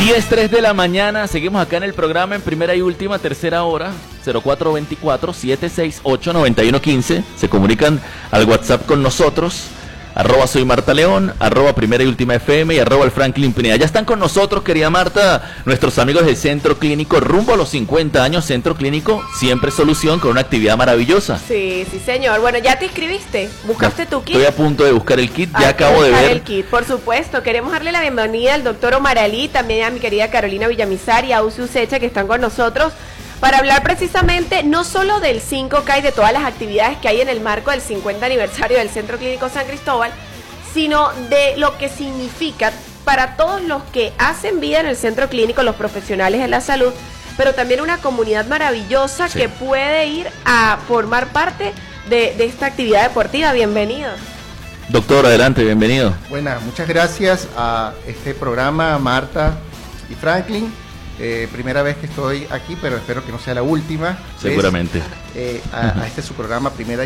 10:03 de la mañana, seguimos acá en el programa en primera y última, tercera hora, 0424-768-9115. Se comunican al WhatsApp con nosotros, @soy Marta León, @primera y última FM y @el Franklin Pineda. Ya están con nosotros, querida Marta, nuestros amigos del Centro Clínico, rumbo a los 50 años, Centro Clínico, siempre solución con una actividad maravillosa. Sí, sí señor. Bueno, ¿ya te inscribiste? ¿Buscaste tu kit? Estoy a punto de buscar el kit, ya acabo de ver. El kit, por supuesto. Queremos darle la bienvenida al doctor Omar Ali, también a mi querida Carolina Villamizar y a Uzi Usecha, que están con nosotros para hablar precisamente no solo del 5K y de todas las actividades que hay en el marco del 50 aniversario del Centro Clínico San Cristóbal, sino de lo que significa para todos los que hacen vida en el Centro Clínico, los profesionales de la salud, pero también una comunidad maravillosa que puede ir a formar parte de esta actividad deportiva. Bienvenido. Doctor, adelante, bienvenido. Buenas, muchas gracias a este programa, Marta y Franklin. Primera vez que estoy aquí, pero espero que no sea la última. Seguramente. A este su programa, Primera